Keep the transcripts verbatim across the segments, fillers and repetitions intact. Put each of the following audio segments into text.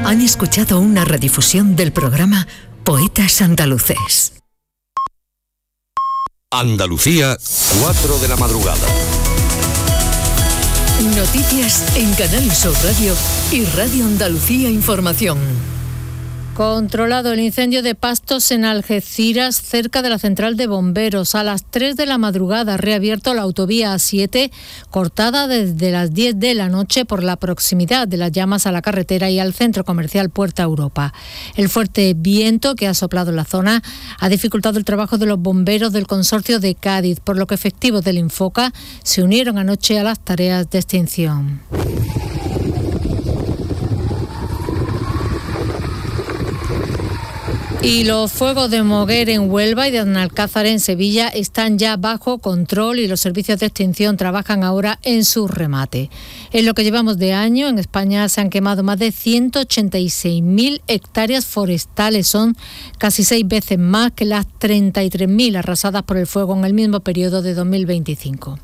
Han escuchado una redifusión del programa Poetas Andaluces. Andalucía, cuatro de la madrugada. Noticias en Canal Sur Radio y Radio Andalucía Información. Controlado el incendio de pastos en Algeciras, cerca de la central de bomberos. A las tres de la madrugada, reabierto la autovía A siete, cortada desde las diez de la noche por la proximidad de las llamas a la carretera y al centro comercial Puerta Europa. El fuerte viento que ha soplado en la zona ha dificultado el trabajo de los bomberos del consorcio de Cádiz, por lo que efectivos del Infoca se unieron anoche a las tareas de extinción. Y los fuegos de Moguer en Huelva y de Alcázar en Sevilla están ya bajo control y los servicios de extinción trabajan ahora en su remate. En lo que llevamos de año, en España se han quemado más de ciento ochenta y seis mil hectáreas forestales. Son casi seis veces más que las treinta y tres mil arrasadas por el fuego en el mismo periodo de dos mil veinticinco.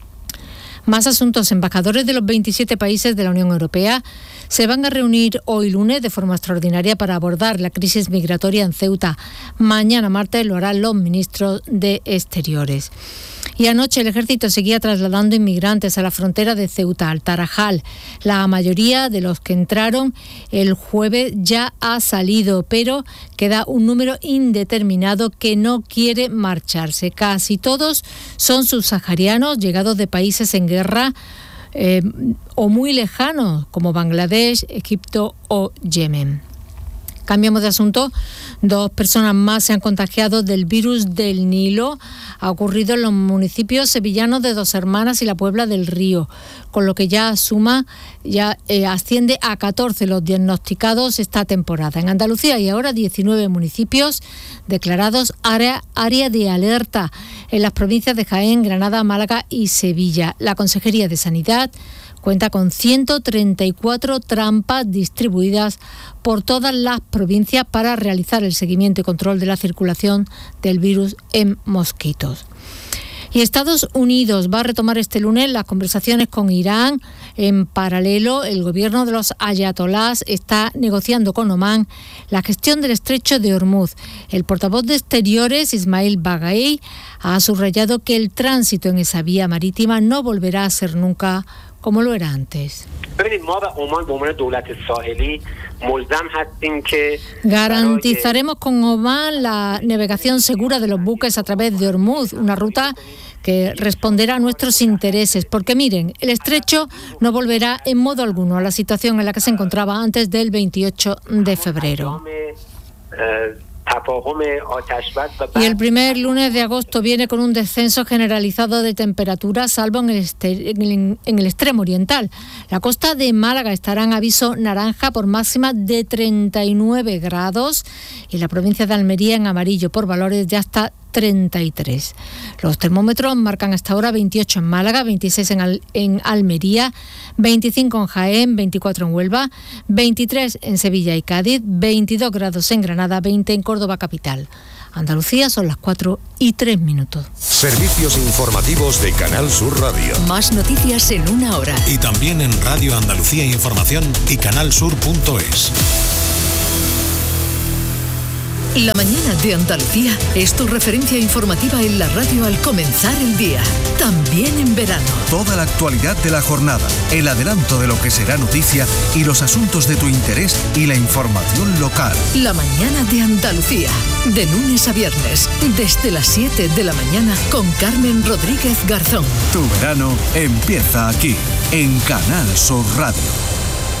Más asuntos. Embajadores de los veintisiete países de la Unión Europea se van a reunir hoy lunes de forma extraordinaria para abordar la crisis migratoria en Ceuta. Mañana martes lo harán los ministros de Exteriores. Y anoche el ejército seguía trasladando inmigrantes a la frontera de Ceuta, al Tarajal. La mayoría de los que entraron el jueves ya ha salido, pero queda un número indeterminado que no quiere marcharse. Casi todos son subsaharianos llegados de países en guerra eh, o muy lejanos, como Bangladesh, Egipto o Yemen. Cambiamos de asunto. Dos personas más se han contagiado del virus del Nilo. Ha ocurrido en los municipios sevillanos de Dos Hermanas y la Puebla del Río, con lo que ya suma, ya eh, asciende a catorce los diagnosticados esta temporada. En Andalucía hay ahora diecinueve municipios declarados área, área de alerta en las provincias de Jaén, Granada, Málaga y Sevilla. La Consejería de Sanidad cuenta con ciento treinta y cuatro trampas distribuidas por todas las provincias para realizar el seguimiento y control de la circulación del virus en mosquitos. Y Estados Unidos va a retomar este lunes las conversaciones con Irán. En paralelo, el gobierno de los ayatolás está negociando con Omán la gestión del estrecho de Hormuz. El portavoz de Exteriores, Ismail Baghai, ha subrayado que el tránsito en esa vía marítima no volverá a ser nunca como lo era antes. Garantizaremos con Omán la navegación segura de los buques a través de Hormuz, una ruta que responderá a nuestros intereses, porque miren, el estrecho no volverá en modo alguno a la situación en la que se encontraba antes del veintiocho de febrero. Y el primer lunes de agosto viene con un descenso generalizado de temperatura, salvo en el, este, en, en el extremo oriental. La costa de Málaga estará en aviso naranja por máxima de treinta y nueve grados y la provincia de Almería en amarillo por valores de hasta treinta y tres. Los termómetros marcan hasta ahora veintiocho en Málaga, veintiséis en, Al- en Almería, veinticinco en Jaén, veinticuatro en Huelva, veintitrés en Sevilla y Cádiz, veintidós grados en Granada, veinte en Córdoba capital. Andalucía son las cuatro y tres minutos. Servicios informativos de Canal Sur Radio. Más noticias en una hora. Y también en Radio Andalucía Información y canalsur punto es. La mañana de Andalucía es tu referencia informativa en la radio al comenzar el día, también en verano. Toda la actualidad de la jornada, el adelanto de lo que será noticia y los asuntos de tu interés y la información local. La mañana de Andalucía, de lunes a viernes, desde las siete de la mañana con Carmen Rodríguez Garzón. Tu verano empieza aquí, en Canal Sur Radio.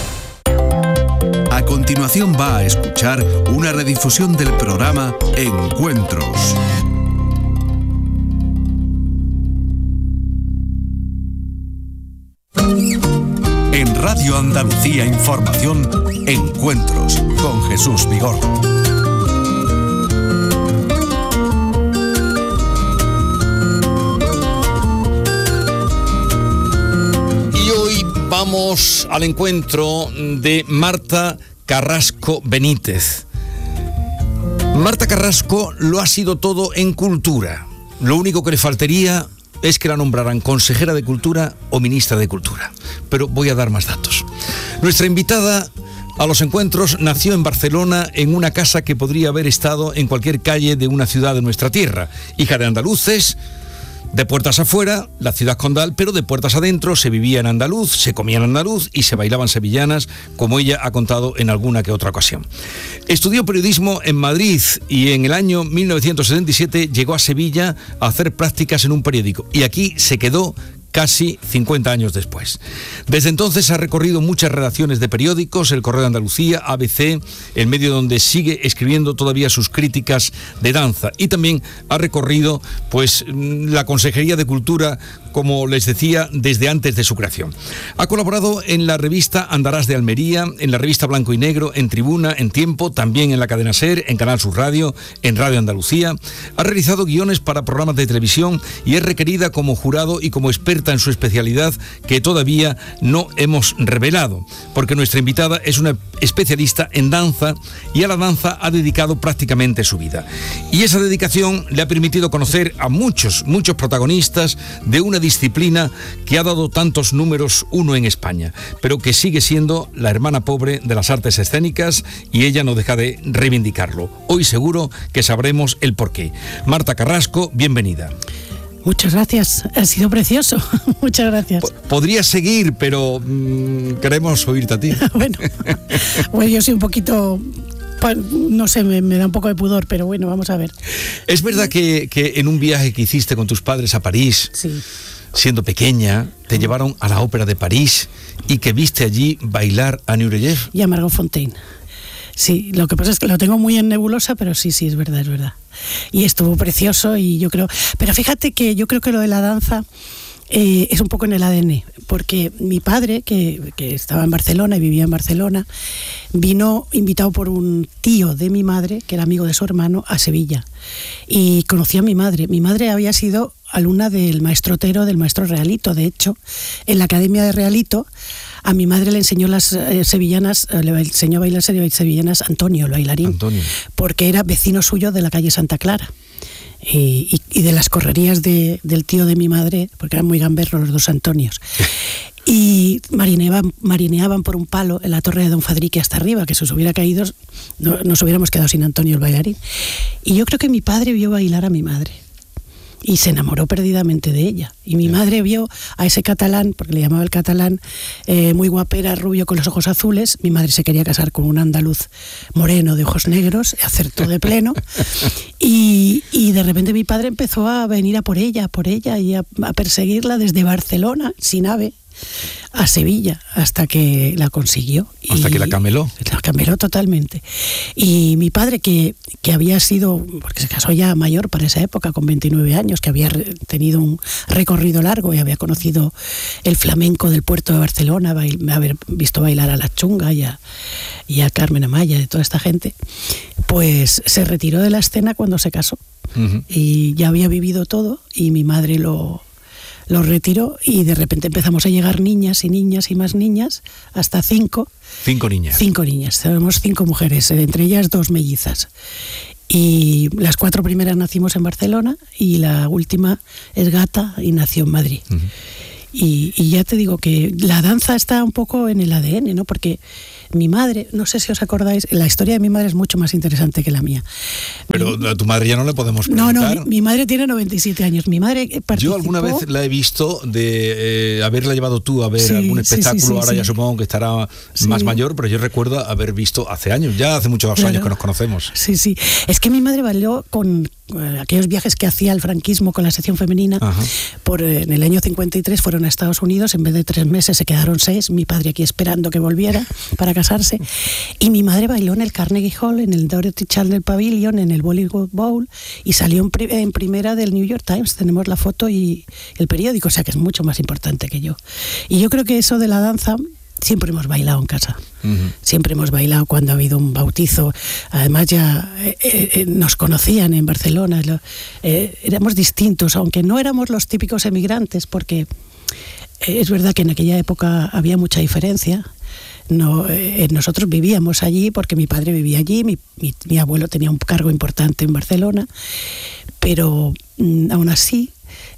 A continuación va a escuchar una redifusión del programa Encuentros. En Radio Andalucía Información, Encuentros con Jesús Vigorra. Vamos al encuentro de Marta Carrasco Benítez. Marta Carrasco lo ha sido todo en cultura. Lo único que le faltaría es que la nombraran consejera de Cultura o ministra de Cultura. Pero voy a dar más datos. Nuestra invitada a los encuentros, nació en Barcelona en una casa que podría haber estado en cualquier calle de una ciudad de nuestra tierra. Hija de andaluces, de puertas afuera, la ciudad condal, pero de puertas adentro se vivía en andaluz, se comía en andaluz y se bailaban sevillanas, como ella ha contado en alguna que otra ocasión. Estudió periodismo en Madrid y en el año mil novecientos setenta y siete llegó a Sevilla a hacer prácticas en un periódico y aquí se quedó casi cincuenta años después. Desde entonces ha recorrido muchas redacciones de periódicos, El Correo de Andalucía, A B C, el medio donde sigue escribiendo todavía sus críticas de danza, y también ha recorrido pues la Consejería de Cultura, como les decía, desde antes de su creación. Ha colaborado en la revista Andarás de Almería, en la revista Blanco y Negro, en Tribuna, en Tiempo, también en la cadena SER, en Canal Sur Radio, en Radio Andalucía. Ha realizado guiones para programas de televisión y es requerida como jurado y como experta en su especialidad, que todavía no hemos revelado, porque nuestra invitada es una especialista en danza y a la danza ha dedicado prácticamente su vida. Y esa dedicación le ha permitido conocer a muchos, muchos protagonistas de una disciplina que ha dado tantos números uno en España, pero que sigue siendo la hermana pobre de las artes escénicas, y ella no deja de reivindicarlo. Hoy seguro que sabremos el porqué. Marta Carrasco, bienvenida. Muchas gracias, ha sido precioso. Muchas gracias. Podría seguir, pero mmm, queremos oírte a ti. bueno, bueno, yo soy un poquito, no sé, me, me da un poco de pudor, pero bueno, vamos a ver. ¿Es verdad que, que en un viaje que hiciste con tus padres a París, sí, siendo pequeña, te llevaron a la Ópera de París y que viste allí bailar a Nureyev? Y a Margot Fonteyn. Sí, lo que pasa es que lo tengo muy en nebulosa, pero sí, sí, es verdad, es verdad. Y estuvo precioso y yo creo... Pero fíjate que yo creo que lo de la danza eh, es un poco en el A D N, porque mi padre, que, que estaba en Barcelona y vivía en Barcelona, vino invitado por un tío de mi madre, que era amigo de su hermano, a Sevilla. Y conocí a mi madre. Mi madre había sido alumna del maestro Otero, del maestro Realito. De hecho, en la Academia de Realito, a mi madre le enseñó las eh, sevillanas, eh, le enseñó a bailar sevillanas Antonio, el bailarín, Antonio, porque era vecino suyo de la calle Santa Clara. Y, y, y de las correrías de, del tío de mi madre, porque eran muy gamberros los dos Antonios. Y marineaban, marineaban por un palo en la torre de Don Fadrique hasta arriba, que si os hubiera caído no, nos hubiéramos quedado sin Antonio el bailarín. Y yo creo que mi padre vio bailar a mi madre y se enamoró perdidamente de ella. Y mi madre vio a ese catalán, porque le llamaba el catalán, eh, muy guapera, rubio, con los ojos azules. Mi madre se quería casar con un andaluz moreno de ojos negros, acertó de pleno. Y, y de repente mi padre empezó a venir a por ella, a por ella, y a, a perseguirla desde Barcelona, sin ave, a Sevilla, hasta que la consiguió. Hasta y que la cameló. La cameló totalmente. Y mi padre, que, que había sido, porque se casó ya mayor para esa época, con veintinueve años, que había tenido un recorrido largo y había conocido el flamenco del puerto de Barcelona, bail, haber visto bailar a La Chunga y a, y a Carmen Amaya, de toda esta gente, pues se retiró de la escena cuando se casó. Uh-huh. Y ya había vivido todo y mi madre lo... lo retiró y de repente empezamos a llegar niñas y niñas y más niñas, hasta cinco. Cinco niñas. Cinco niñas, tenemos cinco mujeres, entre ellas dos mellizas. Y las cuatro primeras nacimos en Barcelona y la última es gata y nació en Madrid. Uh-huh. Y, y ya te digo que la danza está un poco en el A D N, ¿no? Porque mi madre, no sé si os acordáis, la historia de mi madre es mucho más interesante que la mía. Pero mi, a tu madre ya no le podemos preguntar. No, no, mi, mi madre tiene noventa y siete años. Mi madre participó... Yo alguna vez la he visto de eh, haberla llevado tú a ver sí, algún espectáculo, sí, sí, sí, ahora sí. Ya supongo que estará sí. más mayor, pero yo recuerdo haber visto hace años, ya hace muchos claro. años que nos conocemos. Sí, sí. Es que mi madre bailó con aquellos viajes que hacía el franquismo con la sección femenina. Por, en el año cincuenta y tres fueron a Estados Unidos, en vez de tres meses se quedaron seis, mi padre aquí esperando que volviera para casarse, y mi madre bailó en el Carnegie Hall, en el Dorothy Chandler Pavilion, en el Bollywood Bowl, y salió en, pri- en primera del New York Times, tenemos la foto y el periódico, o sea que es mucho más importante que yo. Y yo creo que eso de la danza, siempre hemos bailado en casa. Uh-huh. Siempre hemos bailado cuando ha habido un bautizo. Además ya eh, eh, nos conocían en Barcelona. Lo, eh, éramos distintos, aunque no éramos los típicos emigrantes, porque eh, es verdad que en aquella época había mucha diferencia. No, eh, nosotros vivíamos allí porque mi padre vivía allí, mi, mi, mi abuelo tenía un cargo importante en Barcelona, pero mm, aún así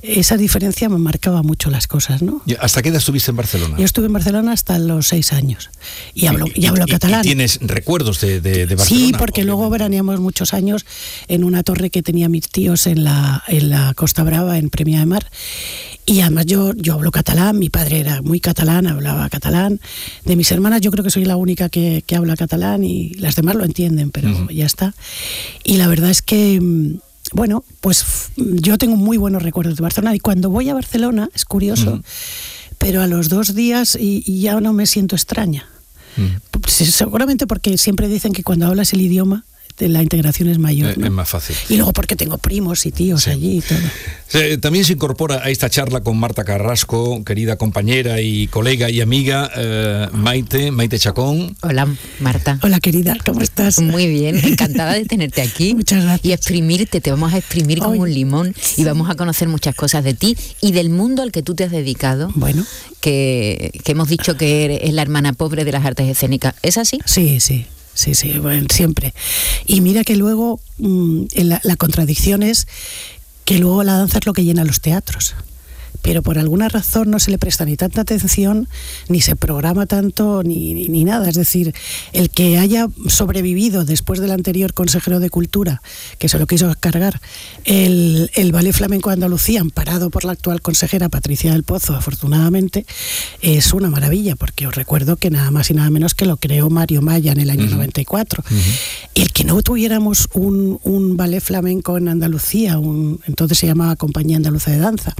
esa diferencia me marcaba mucho las cosas, ¿no? ¿Hasta qué edad estuviste en Barcelona? Yo estuve en Barcelona hasta los seis años y hablo, y, y hablo y, catalán. ¿Y tienes recuerdos de, de, de Barcelona? Sí, porque luego veraneamos muchos años en una torre que tenía mis tíos en la, en la Costa Brava, en Premià de Mar. Y además yo, yo hablo catalán, mi padre era muy catalán, hablaba catalán. De mis hermanas yo creo que soy la única que, que habla catalán y las demás lo entienden, pero uh-huh. ya está. Y la verdad es que, bueno, pues yo tengo muy buenos recuerdos de Barcelona y cuando voy a Barcelona, es curioso, uh-huh. pero a los dos días y, y ya no me siento extraña. Uh-huh. Seguramente porque siempre dicen que cuando hablas el idioma la integración es mayor, ¿no? Es más fácil. Y luego porque tengo primos y tíos sí. allí y todo. Eh, también se incorpora a esta charla con Marta Carrasco, querida compañera y colega y amiga, eh, Maite, Maite Chacón. Hola, Marta. Hola, querida, ¿cómo estás? Muy bien, encantada de tenerte aquí. Muchas gracias. Y exprimirte, te vamos a exprimir como Ay, un limón sí. y vamos a conocer muchas cosas de ti y del mundo al que tú te has dedicado. Bueno. Que, que hemos dicho que eres, es la hermana pobre de las artes escénicas. ¿Es así? Sí, sí. Sí, sí, bueno, siempre. Y mira que luego mmm, la, la contradicción es que luego la danza es lo que llena los teatros. Pero por alguna razón no se le presta ni tanta atención, ni se programa tanto, ni, ni, ni nada. Es decir, el que haya sobrevivido después del anterior consejero de Cultura, que se lo quiso cargar, el, el Ballet Flamenco de Andalucía, amparado por la actual consejera Patricia del Pozo, afortunadamente, es una maravilla, porque os recuerdo que nada más y nada menos que lo creó Mario Maya en el año uh-huh. noventa y cuatro. Uh-huh. Y el que no tuviéramos un, un ballet flamenco en Andalucía, un, entonces se llamaba Compañía Andaluza de Danza,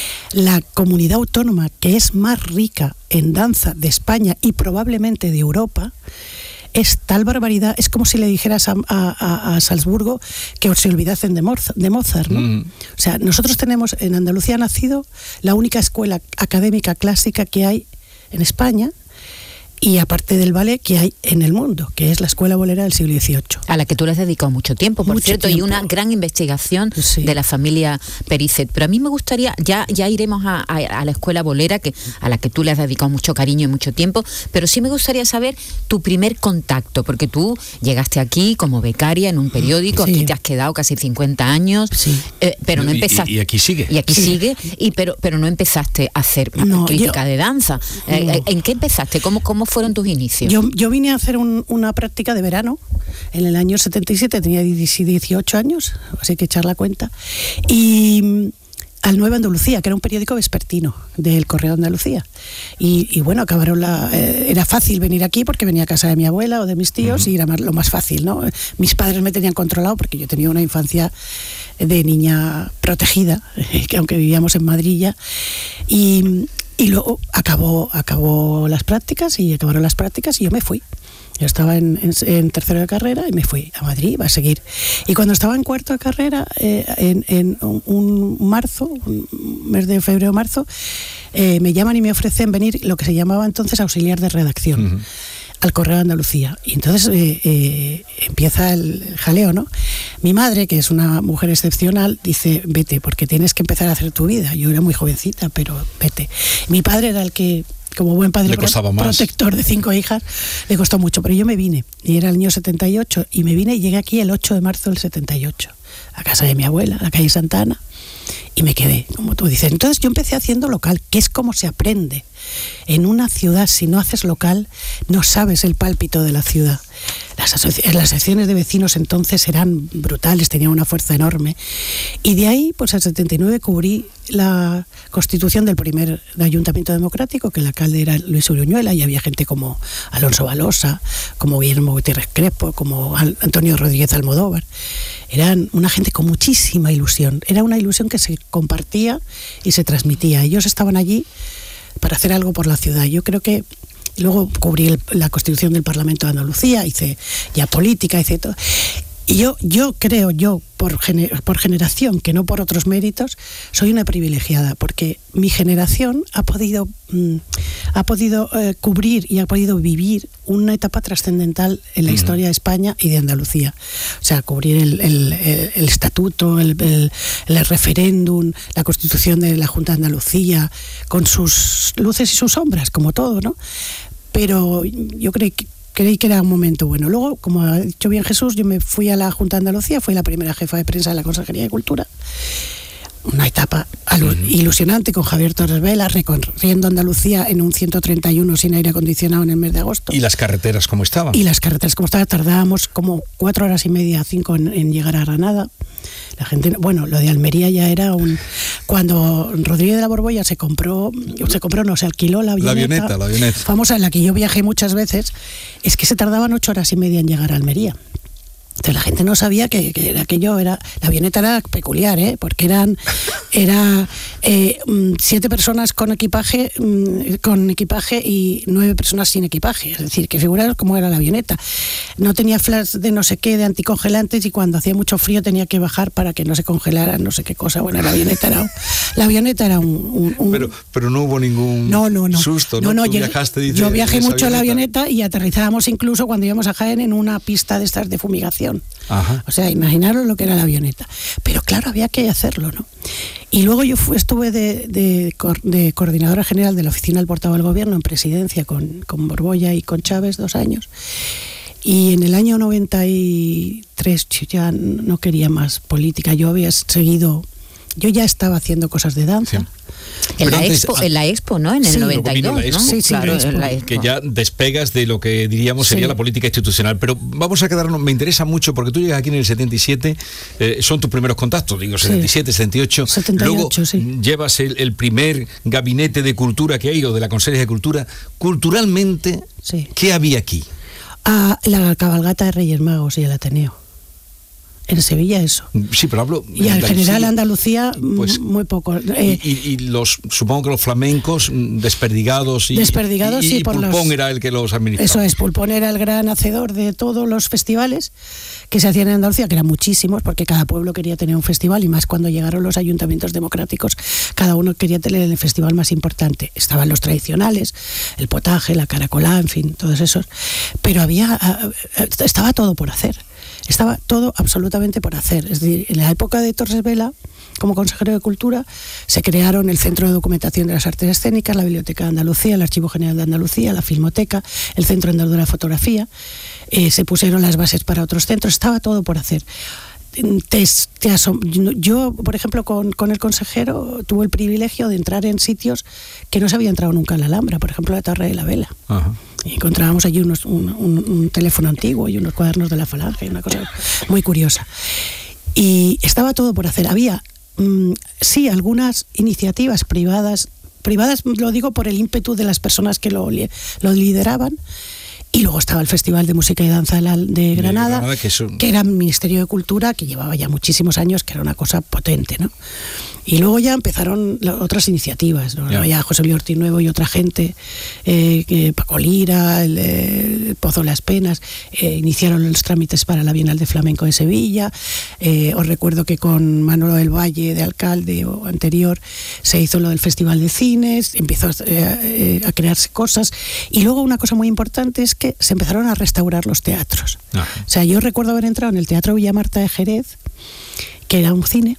la comunidad autónoma que es más rica en danza de España y probablemente de Europa, es tal barbaridad, es como si le dijeras a, a, a Salzburgo que se olvidasen de Mozart, de Mozart, ¿no? Mm. O sea, nosotros tenemos, en Andalucía ha nacido la única escuela académica clásica que hay en España, y aparte del ballet que hay en el mundo, que es la Escuela Bolera del siglo dieciocho. A la que tú le has dedicado mucho tiempo, por mucho cierto, tiempo. Y una gran investigación sí. de la familia Pericet. Pero a mí me gustaría, ya, ya iremos a, a, a la Escuela Bolera, que, a la que tú le has dedicado mucho cariño y mucho tiempo, pero sí me gustaría saber tu primer contacto, porque tú llegaste aquí como becaria en un periódico, sí. aquí te has quedado casi cincuenta años, sí. eh, pero no empezaste... Y, y aquí sigue. Y aquí sí. sigue, y, pero, pero no empezaste a hacer no, crítica yo, de danza. No. Eh, ¿En qué empezaste? ¿Cómo, cómo fueron tus inicios? Yo, yo vine a hacer un, una práctica de verano en el año setenta y siete, tenía dieciocho años, así que echar la cuenta, y al Nueva Andalucía, que era un periódico vespertino del Correo de Andalucía. Y, y bueno, acabaron la... Eh, era fácil venir aquí porque venía a casa de mi abuela o de mis tíos uh-huh. y era más, lo más fácil, ¿no? Mis padres me tenían controlado porque yo tenía una infancia de niña protegida, que aunque vivíamos en Madrid ya, y... Y luego acabó, acabó las prácticas y acabaron las prácticas y yo me fui. Yo estaba en, en, en tercero de carrera y me fui a Madrid, iba a seguir. Y cuando estaba en cuarto de carrera, eh, en, en un, un marzo, un mes de febrero o marzo, eh, me llaman y me ofrecen venir lo que se llamaba entonces auxiliar de redacción. Uh-huh. Al Correo de Andalucía. Y entonces eh, eh, empieza el, el jaleo, ¿no? Mi madre, que es una mujer excepcional, dice, vete, porque tienes que empezar a hacer tu vida. Yo era muy jovencita, pero vete. Mi padre era el que, como buen padre pro- protector de cinco hijas, le costó mucho, pero yo me vine, y era el año setenta y ocho, y me vine y llegué aquí el ocho de marzo del setenta y ocho, a casa de mi abuela, a la calle Santa Ana, y me quedé, como tú dices. Entonces yo empecé haciendo local, que es como se aprende. En una ciudad, si no haces local, no sabes el pálpito de la ciudad. Las, asoci- las secciones de vecinos entonces eran brutales, tenían una fuerza enorme. Y de ahí, pues al setenta y nueve cubrí la constitución del primer ayuntamiento democrático, que el alcalde era Luis Uruñuela, y había gente como Alonso Balosa, como Guillermo Gutiérrez Crespo, como Antonio Rodríguez Almodóvar. Eran una gente con muchísima ilusión. Era una ilusión que se compartía y se transmitía. Ellos estaban allí para hacer algo por la ciudad. Yo creo que luego cubrí el, la constitución del Parlamento de Andalucía, hice ya política, hice todo. Y yo, yo creo, yo por, gener, por generación, que no por otros méritos, soy una privilegiada, porque mi generación ha podido, mm, ha podido eh, cubrir y ha podido vivir una etapa trascendental en la uh-huh. historia de España y de Andalucía. O sea, cubrir el, el, el, el estatuto, el, el, el referéndum, la constitución de la Junta de Andalucía, con sus luces y sus sombras, como todo, ¿no? Pero yo creo que Creí que era un momento bueno. Luego, como ha dicho bien Jesús, yo me fui a la Junta de Andalucía, fui la primera jefa de prensa de la Consejería de Cultura. una etapa alu- uh-huh. ilusionante con Javier Torres Vela, recorriendo Andalucía en un ciento treinta y uno sin aire acondicionado en el mes de agosto. ¿Y las carreteras cómo estaban? Y las carreteras como estaban, tardábamos como cuatro horas y media, cinco en, en llegar a Granada. La gente, bueno, lo de Almería ya era un... Cuando Rodríguez de la Borbolla se compró, se compró, no, se alquiló la avioneta, la avioneta, la avioneta famosa, en la que yo viajé muchas veces, es que se tardaban ocho horas y media en llegar a Almería. Entonces la gente no sabía que, que aquello era, la avioneta era peculiar, ¿eh? Porque eran era eh, siete personas con equipaje, con equipaje y nueve personas sin equipaje, es decir, que figuraros cómo era la avioneta. No tenía flash de no sé qué, de anticongelantes, y cuando hacía mucho frío tenía que bajar para que no se congelara no sé qué cosa. Bueno, la avioneta era, la avioneta era un, un, un... Pero, pero no hubo ningún no, no, no. susto, ¿no? no, no Tú yo, viajaste, dice, yo viajé mucho en la avioneta. avioneta y aterrizábamos incluso cuando íbamos a Jaén en una pista de estas de fumigación. Ajá. O sea, imaginaros lo que era la avioneta. Pero claro, había que hacerlo, ¿no? Y luego yo fui, estuve de, de, de coordinadora general de la Oficina del Portavoz del Gobierno en presidencia con, con Borbolla y con Chávez dos años. Y en el año noventa y tres yo ya no quería más política. Yo había seguido... Yo ya estaba haciendo cosas de danza. Sí. En la, antes, expo, en la Expo, ¿no? En el sí, noventa y dos, la Expo, ¿no? Sí, sí, claro, la Expo, en la Expo. Que ya despegas de lo que diríamos sería sí. la política institucional. Pero vamos a quedarnos, me interesa mucho, porque tú llegas aquí en el setenta y siete, eh, son tus primeros contactos, digo, setenta y siete, sí. setenta y ocho. setenta y ocho, Luego sí. llevas el, el primer gabinete de cultura que hay, o de la Consellería de Cultura. Culturalmente, Sí. ¿qué había aquí? Ah, la cabalgata de Reyes Magos y el Ateneo. En Sevilla eso. Sí, pero hablo... Y en general Andalucía, pues, muy poco. Eh, y, y, y los, supongo que los flamencos desperdigados y... Desperdigados, y, sí, y por Pulpón los... era el que los administraba. Eso es, Pulpón era el gran hacedor de todos los festivales que se hacían en Andalucía, que eran muchísimos, porque cada pueblo quería tener un festival, y más cuando llegaron los ayuntamientos democráticos, cada uno quería tener el festival más importante. Estaban los tradicionales, el potaje, la caracolá, en fin, todos esos. Pero había, estaba todo por hacer. Estaba todo absolutamente por hacer. Es decir, en la época de Torres Vela, como consejero de Cultura, se crearon el Centro de Documentación de las Artes Escénicas, la Biblioteca de Andalucía, el Archivo General de Andalucía, la Filmoteca, el Centro Andaluz de la Fotografía. Eh, se pusieron las bases para otros centros. Estaba todo por hacer. Te, te asom- yo, por ejemplo, con, con el consejero tuve el privilegio de entrar en sitios que no se había entrado nunca en la Alhambra, por ejemplo, la Torre de la Vela. Ajá. Y encontrábamos allí unos, un, un, un teléfono antiguo y unos cuadernos de la Falange, una cosa muy curiosa. Y estaba todo por hacer. Había, mmm, sí, algunas iniciativas privadas, privadas lo digo por el ímpetu de las personas que lo, lo lideraban. Y luego estaba el Festival de Música y Danza de, la, de Granada, de Granada que, eso... que era el Ministerio de Cultura, que llevaba ya muchísimos años, que era una cosa potente, ¿no? Y luego ya empezaron otras iniciativas, ¿no? Yeah. Ya José Luis Ortiz Nuevo y otra gente, eh, que Paco Lira, el, el Pozo de las Penas, eh, iniciaron los trámites para la Bienal de Flamenco de Sevilla. Eh, os recuerdo que con Manolo del Valle, de alcalde o anterior, se hizo lo del Festival de Cines, empezó eh, a crearse cosas. Y luego una cosa muy importante es que se empezaron a restaurar los teatros. Ajá. O sea, yo recuerdo haber entrado en el Teatro Villa Marta de Jerez, que era un cine,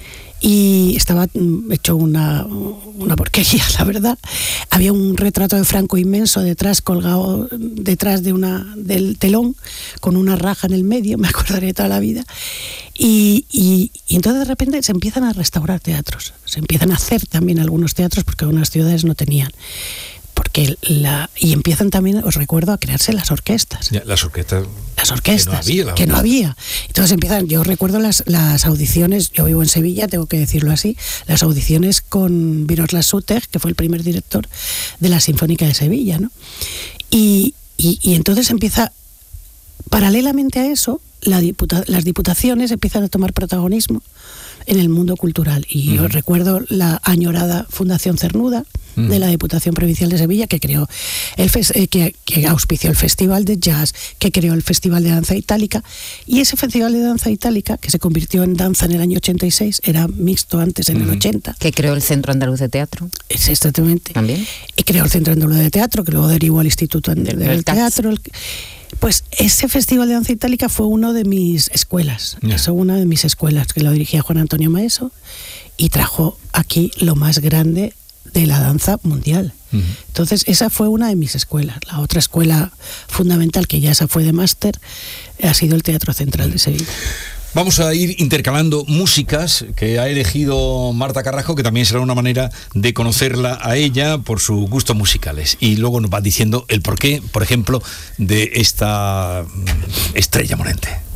y estaba hecho una, una porquería, la verdad. Había un retrato de Franco inmenso detrás, colgado detrás de una, del telón, con una raja en el medio, me acordaré de toda la vida. Y, y, y entonces de repente se empiezan a restaurar teatros, se empiezan a hacer también algunos teatros, porque algunas ciudades no tenían. Porque la, y empiezan también, os recuerdo, a crearse las orquestas. Ya, las orquestas. Las orquestas. Que no había. Que no había. Entonces empiezan, yo recuerdo las, las audiciones, yo vivo en Sevilla, tengo que decirlo así, las audiciones con Miroslav Suter, que fue el primer director de la Sinfónica de Sevilla, ¿no? Y, y, y entonces empieza, paralelamente a eso, la diputa, las diputaciones empiezan a tomar protagonismo en el mundo cultural. Y yo uh-huh. recuerdo la añorada Fundación Cernuda, uh-huh. de la Diputación Provincial de Sevilla, que creó el fes- eh, que, que auspició el Festival de Jazz, que creó el Festival de Danza Itálica. Y ese Festival de Danza Itálica, que se convirtió en danza en el año ochenta y seis, era mixto antes, en uh-huh. el ochenta. Que creó el Centro Andaluz de Teatro. Es exactamente. También. Y creó el Centro Andaluz de Teatro, que luego derivó al Instituto del, del Teatro. El, Pues ese Festival de Danza Itálica fue uno de mis escuelas, yeah. es una de mis escuelas, que lo dirigía Juan Antonio Maeso, y trajo aquí lo más grande de la danza mundial. Uh-huh. Entonces esa fue una de mis escuelas. La otra escuela fundamental, que ya esa fue de máster, ha sido el Teatro Central uh-huh. de Sevilla. Vamos a ir intercalando músicas que ha elegido Marta Carrasco, que también será una manera de conocerla a ella por sus gustos musicales. Y luego nos va diciendo el porqué, por ejemplo, de esta Estrella Morente.